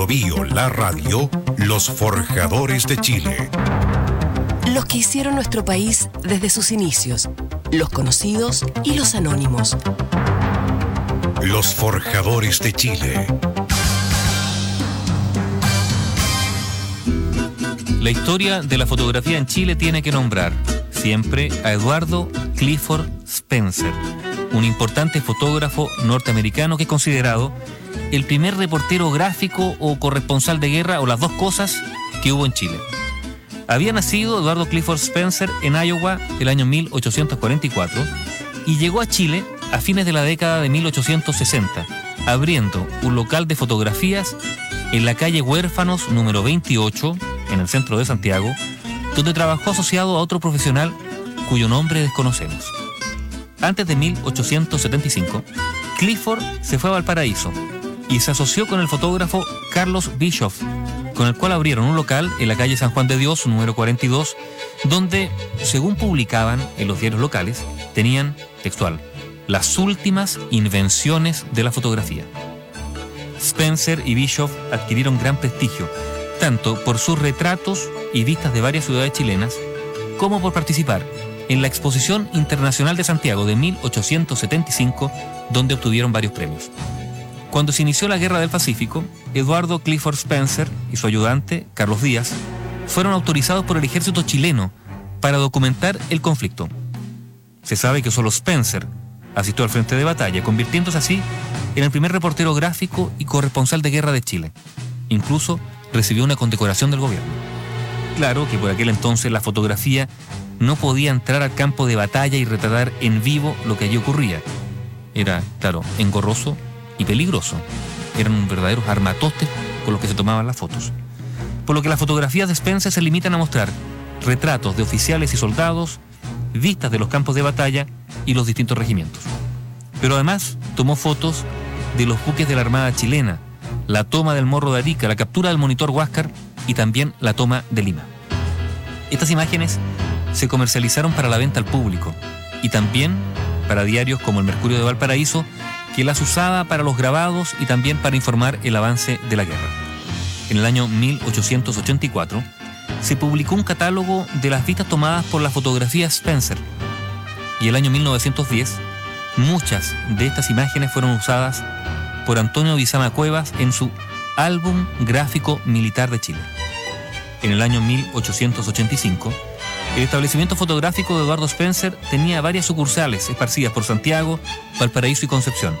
Biobío, la radio, los forjadores de Chile. Los que hicieron nuestro país desde sus inicios, los conocidos y los anónimos. Los forjadores de Chile. La historia de la fotografía en Chile tiene que nombrar siempre a Eduardo Clifford Spencer, un importante fotógrafo norteamericano que es considerado el primer reportero gráfico o corresponsal de guerra, o las dos cosas, que hubo en Chile. Había nacido Eduardo Clifford Spencer en Iowa el año 1844 y llegó a Chile a fines de la década de 1860, abriendo un local de fotografías en la calle Huérfanos número 28, en el centro de Santiago, donde trabajó asociado a otro profesional cuyo nombre desconocemos. Antes de 1875, Clifford se fue a Valparaíso y se asoció con el fotógrafo Carlos Bischoff, con el cual abrieron un local en la calle San Juan de Dios, número 42, donde, según publicaban en los diarios locales, tenían, textual, las últimas invenciones de la fotografía. Spencer y Bischoff adquirieron gran prestigio, tanto por sus retratos y vistas de varias ciudades chilenas, como por participar en la Exposición Internacional de Santiago de 1875, donde obtuvieron varios premios. Cuando se inició la Guerra del Pacífico, Eduardo Clifford Spencer y su ayudante, Carlos Díaz, fueron autorizados por el ejército chileno para documentar el conflicto. Se sabe que solo Spencer asistió al frente de batalla, convirtiéndose así en el primer reportero gráfico y corresponsal de guerra de Chile. Incluso recibió una condecoración del gobierno. Claro que por aquel entonces la fotografía no podía entrar al campo de batalla y retratar en vivo lo que allí ocurría. Era, claro, engorroso y peligroso. Eran verdaderos armatostes con los que se tomaban las fotos. Por lo que las fotografías de Spencer se limitan a mostrar retratos de oficiales y soldados, vistas de los campos de batalla y los distintos regimientos. Pero además tomó fotos de los buques de la Armada chilena, la toma del Morro de Arica, la captura del monitor Huáscar y también la toma de Lima. Estas imágenes se comercializaron para la venta al público y también para diarios como el Mercurio de Valparaíso, que las usaba para los grabados y también para informar el avance de la guerra. En el año 1884 se publicó un catálogo de las vistas tomadas por la fotografía Spencer, y el año 1910 muchas de estas imágenes fueron usadas por Antonio Bizama Cuevas en su Álbum Gráfico Militar de Chile. En el año 1885, el establecimiento fotográfico de Eduardo Spencer tenía varias sucursales esparcidas por Santiago, Valparaíso y Concepción.